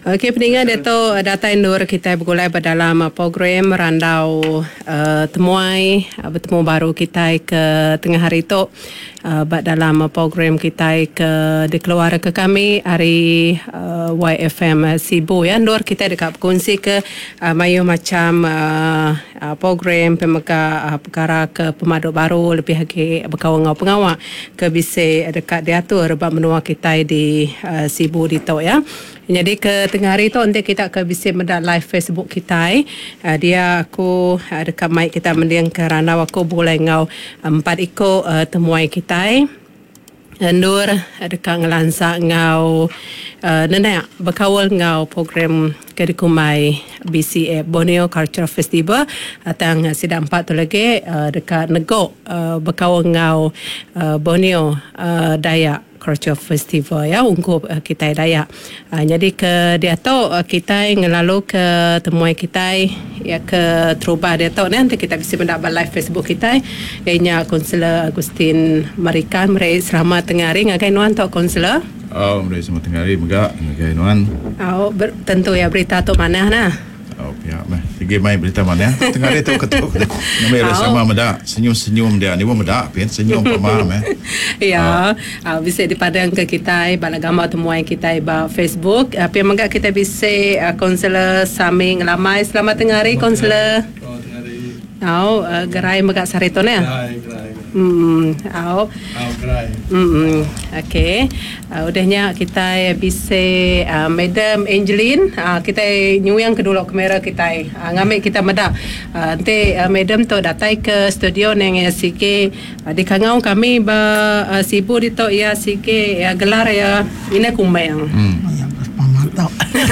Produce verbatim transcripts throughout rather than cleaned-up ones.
Okey, pendengar Dato' Datai Nur, kita bergulai dalam program Randau uh, Temuai uh, bertemu baru kita ke tengah hari itu uh, dalam program kita ke di keluarga ke kami hari uh, Y F M Sibu ya. Nur kita dekat berkongsi ke uh, mayu macam uh, uh, program pemega uh, perkara ke pemaduk baru lebih lagi berkawan dengan pengawal ke bisa dekat diatur bab menua kita di uh, Sibu dito ya. Jadi ke tengah hari tu nanti kita akan bisa mendak live Facebook kita. Uh, dia aku uh, dekat mic kita mendiang kerana aku boleh ngau empat iko uh, temuai kita. Nur dekat ngelansak ngau uh, nenek berkawal ngau program kedikumai B C F Borneo Cultural Festival atang sidang empat tu lagi uh, dekat Negok uh, berkawal ngau uh, Borneo uh, Dayak Cultural Festival ya untuk uh, kita Dayak. Uh, jadi ke dia tu uh, kita ngelalu ke temuai kita ya ke Trubah dia tu nanti kita bisa mendapat live Facebook kita. Ianya Konselor Agustin Marikan meri selamat tengah hari ngagai nuan tok konselor. Oh, meri selamat tengah hari megak ngagai nuan. Oh, ber, tentu ya berita tu mana nah. Oh, pihak meh. Pergi main berita mana? Tengah hari tu ketuk. Nama dia sama medak, senyum-senyum dia. Ni pun medak, pian senyum pemaham eh. Ya, uh, bisa dipadang ke kita bala gambar temuan kita ba Facebook. Apa uh, megak kita bisa uh, konselor Saming Lamai. Selamat tengah hari konselor. Selamat tengah hari. Oh, uh, gerai megak sarito ne. Gerai, gerai. Hmm, oh. Oh, gerai. Hmm, okey. Uh, udahnya kita bisa uh, Madam Angeline, uh, kita nyuyang kedua kamera kita. Uh, ngambil kita medak. Uh, nanti uh, Madam tu datai ke studio neng ya sike uh, di kangau kami ba uh, Sibu dito ya sike ya gelar ya ini kumayang. Hmm. Mantap.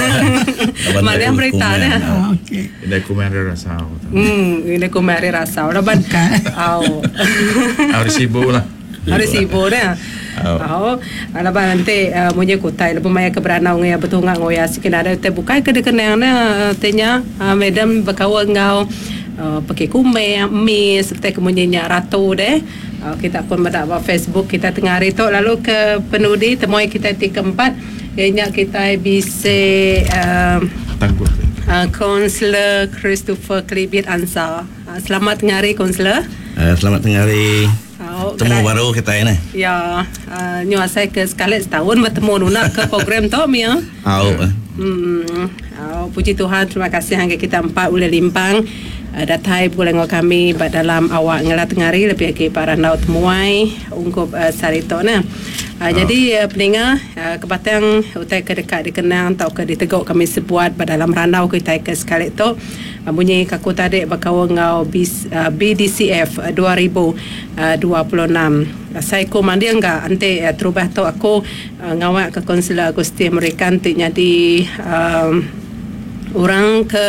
Mana berita ni? Okey. Ini kumari rasa. Hmm, ini kumari rasa. Dah ban. Au. Harus sibuk lah. Harus sibuk dah. Oh, alaban nanti punya kutai lepas maya keberanau ngaya betul ngak ngoya sikin ada te bukai ke dekenang na tenya madam berkawan ngau pakai kume mi serta kemudiannya ratu deh. Kita pun mendapat Facebook kita tengah hari tu lalu ke penudi temui kita di keempat ianya kita bisa uh, tangguh. Uh, Konselor Christopher Klibit Ansar. Uh, selamat tengah hari konselor. Uh, selamat tengah hari. Oh, temu gerai, baru kita ini. Ya, uh, nyuah saya ke sekali setahun bertemu nuna ke program tu mi ya. Oh. Hmm. Oh, puji Tuhan, terima kasih hangga kita empat boleh limpang. Uh, datai boleh ngau kami dalam awak ngelat ngari lebih lagi para naut temuai ungkup uh, sarito na. Uh, oh. Jadi uh, pendengar uh, kebatang utai ke dekat dikenang atau ke diteguk kami sebuat dalam ranau kita ke sekali tu uh, bunyi kaku tadi berkawan ngau uh, B D C F uh, dua ribu dua puluh enam. Uh, saya ko mandi enggak ante uh, terubah tu aku uh, ngawak ke konselor Agustin mereka nanti jadi um, orang ke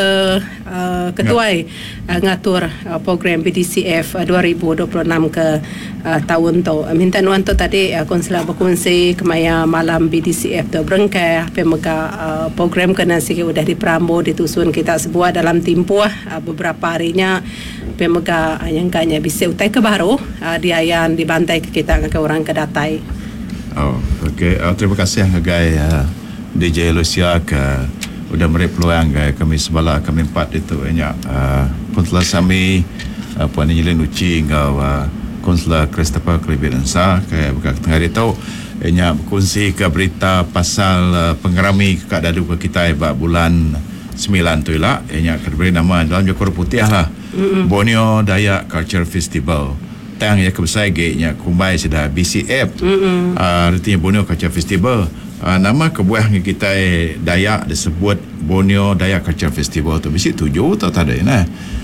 uh, ketua uh, ngatur uh, program B D C F uh, dua ribu dua puluh enam ke uh, tahun tu. Uh, minta nuan tu tadi uh, konselor berkongsi kemaya malam B D C F tu berengkai apa mega uh, program kena sikit sudah diperambu ditusun kita sebuah dalam tempoh uh, beberapa harinya apa mega uh, yang kanya bisa utai ke baru uh, diayan dibantai ke kita ke orang ke datai. Oh, okey. Uh, terima kasih ngagai uh, D J Lucia ke udah beri peluang ke kami sebala kami empat itu banyak uh, konselor Sami uh, Puan Angeline Uci ngau uh, konselor Christopher Klibit Ansar ke bukan tengah hari tu banyak berkongsi ke berita pasal uh, pengerami kekak dadu ke kita bab bulan sembilan tu lah banyak beri nama dalam jokor putih lah mm-hmm. Borneo Dayak Culture Festival tang ya kebesar ge kumbai sudah B C F mm-hmm. uh, artinya Borneo Culture Festival. Uh, nama kebuah yang kita Dayak disebut Borneo Dayak Culture Festival tu mesti tujuh atau tak ada nah.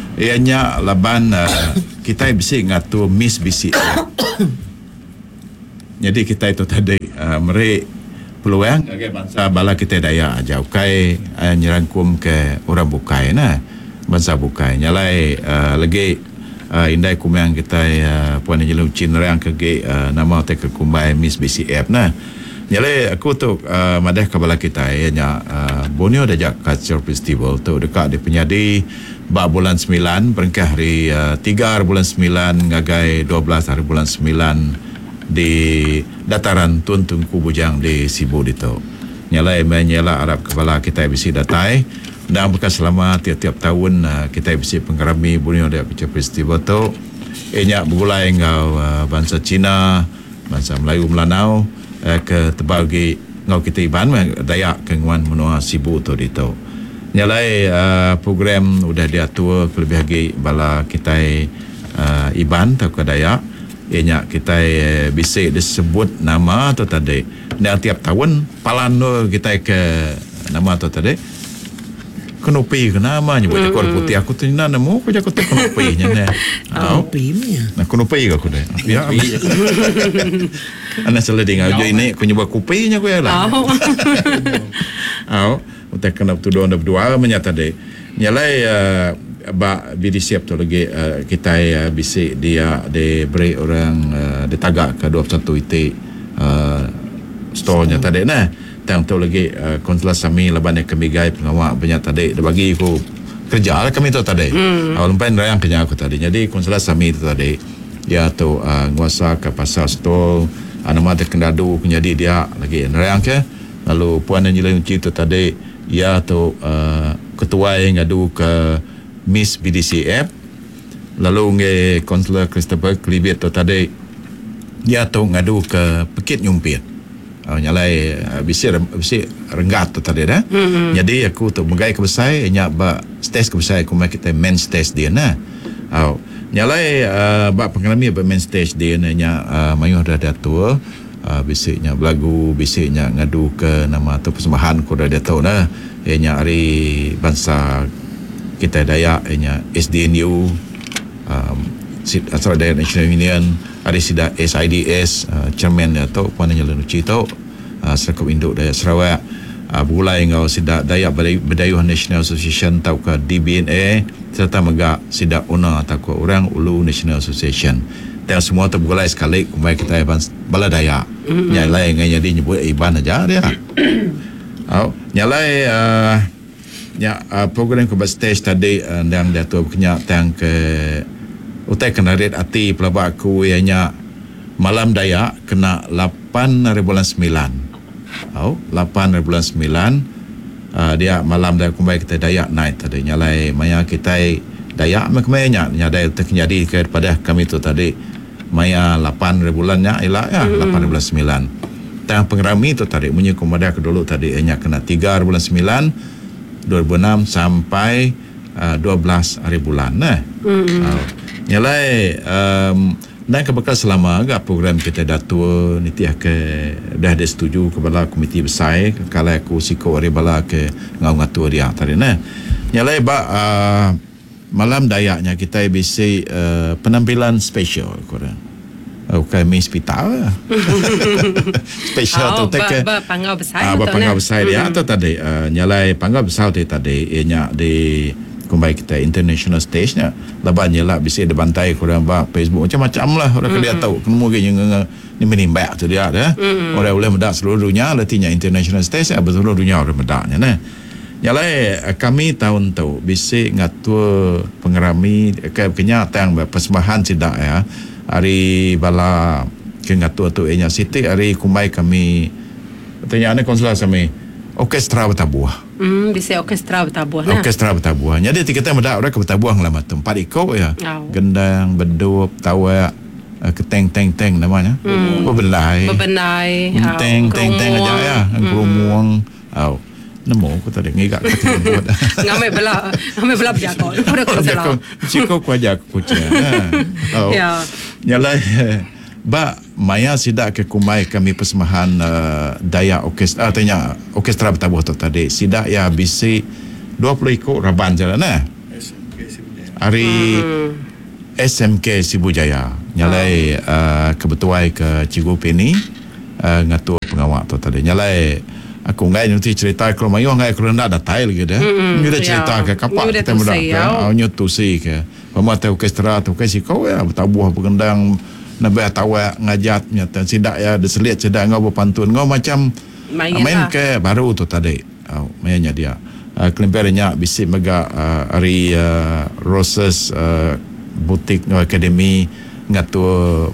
Ianya laban uh, kita bisa ngatur Miss B C F. Jadi kita itu tadi uh, meri peluang bagi bangsa bala kita Dayak jauh kai uh, nyerangkum ke orang bukai nah. Bangsa bukai nyalai uh, lagi uh, indai kumang kita uh, Puan Angeline Uci nerang ke uh, nama tek kumbai Miss B C F nah. Jadi aku tu uh, madah kepala kita ianya uh, Borneo Dayak Culture Festival tu dekat di penyadi bab bulan sembilan berengkah hari uh, tiga hari bulan sembilan ngagai dua belas hari bulan sembilan di dataran Tun Tunku Bujang di Sibu dito. nyalai menyela Arab kepala kita bisi datai dan bekas selama tiap-tiap tahun uh, kita bisi penggerami bunyi ada peristiwa tu inya bergulai ngau uh, bangsa Cina, bangsa Melayu Melanau uh, ke terbagi ngau kita iban Dayak ke nguan menua sibu tu dito. Nyalai uh, program udah diatur lebih lagi bala kita uh, iban atau ke Dayak inya kita uh, bisa disebut nama tu tadi. Dan tiap tahun palan tu kita ke nama tu tadi Kenopi ke nama nyebut mm. Jakor putih aku tu nama aku Jakor tu Kenopi nya ne. Kenopi nya. Nah Kenopi ke aku dah. Ya. Ana salah dengar jo ini aku nyebut kopi nya aku ya lah. Au. Utak kena tu dua dua menyata de. Nyalai uh, ba bidi siap tu lagi uh, kita uh, bisik dia de beri orang uh, de tagak ke dua puluh satu iti uh, store-nya tadi nah. Tang tu lagi uh, konsulat sami laban yang kami gai pengawak banyak tadi dia bagi aku kerja lah kami tu tadi. Hmm. Awal lempan rayang kerja aku tadi. Jadi konsulat sami tu tadi dia tu uh, nguasa ke pasar store nama ada kendadu jadi dia lagi rayang ke lalu puan dan jilan uci tu tadi ia tu uh, ketua yang ngadu ke Miss B D C F lalu nge konsulat Christopher Klibit tu tadi dia tu ngadu ke Pekit Nyumpit. Uh, nyalai uh, bisi bisi renggat tu tadi dah. Mm-hmm. Jadi aku tu megai ke besar nya ba stage ke besar aku make kita main stage dia nah. Au. Nyalai uh, ba pengalami ba main stage dia nya uh, mayuh dah datua uh, bisi nya belagu bisi nya ngadu ke nama tu persembahan ko dah datau nah. Nya hari bangsa kita Dayak nya S D N U um, Asal Dayak National Union ada sida S I D S uh, chairman atau puan Jalan Uci tu uh, Serkup Induk Dayak Sarawak uh, berulai ngau sida Dayak Berdayuh National Association atau ke D B N A serta megak sida owner atau ke Orang Ulu National Association dan semua tu berulai sekali kembali kita bala Dayak mm-hmm. nyalai nganya dia nyebut iban aja dia oh, nyalai uh, nya uh, program ke stage tadi uh, dan dia tu kenyak tang ke utai kena red hati pelabak aku ianya malam Dayak kena lapan bulan sembilan. Oh, lapan bulan sembilan uh, dia malam Dayak kembali kita Dayak night tadi nyalai maya kita Dayak makmanya nyadai terjadi kepada kami tu tadi maya lapan bulannya ialah ya lapan bulan sembilan. Tang pengerami tu tadi munyi komada ke dulu tadi ianya kena tiga bulan sembilan dua ribu enam sampai uh, dua belas hari bulan nah. Mm-hmm. Uh, nyalai um, dan kebekal selama agak program kita datua nitiah ke dah ada setuju kepada komiti besar kalau aku siko hari bala ke ngau ngatur dia tadi nah nyalai ba uh, malam Dayaknya kita bisi uh, penampilan special korang okay Miss Pita special oh, tu tak ke ba pangau besar ah ba pangau besar dia atau tadi uh, nyalai pangau besar tu tadi ianya di kembali kita international stage nya labannya lah bisa ada bantai korang ba Facebook macam-macam lah orang mm-hmm. dia tahu kena mungkin ni menimbak tu dia dah mm-hmm. orang boleh medak seluruh dunia latinya international stage apa seluruh dunia orang medaknya nah nyalai kami tahun tu bisa ngatur pengerami ke kenyataan persembahan sidak ya hari bala ke ngatur tu enya siti hari kumbai kami tanya ana konsulat kami orkestra bertabuh. Hmm, bisa orkestra bertabuh nah. Orkestra bertabuh. Jadi kita medak orang ke bertabuh lama tu. Empat ikut ya. Oh. Gendang, bedup, tawak, keteng teng teng namanya. Hmm. Bebenai. Bebenai. Teng teng teng aja ya. Kerumuang. Au. Nemu aku tadi ngigak kata buat. Ngamai bela, ngamai bela berjaga. Udah kau salah. Ciko ku aja aku kucing. Oh. Ya. Nyalai ba maya sidak ke kumai kami persembahan uh, Dayak orkestra uh, tanya orkestra bertabuh tu tadi sidak ya bisi dua puluh ikut raban jalan nah hari hmm. S M K Sibujaya nyalai oh. uh, kebetuai ke Cikgu Penny uh, ngatur pengawak tu tadi nyalai aku ngai nanti cerita kalau mayu ngai kalau ndak datai lagi dah mm, dia cerita ya. Ke kapak kita mudah ke au nyutusi ke pemata orkestra tu ke sikau ya bertabuh bergendang nabah tawa ngajat nyata sidak ya deselit sedak ngau berpantun ngau macam main, main ke baru tu tadi oh, mainnya dia uh, kelimpernya bisi mega uh, hari uh, Roses uh, butik no academy ngatur